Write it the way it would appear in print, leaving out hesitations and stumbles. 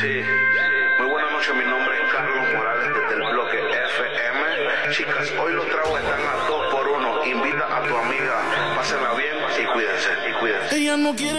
Sí, muy buenas noches, mi nombre es Carlos Morales desde el bloque FM. Chicas, hoy los tragos están a 2 por 1. Invita a tu amiga, pásenla bien y cuídense, Ella no quiere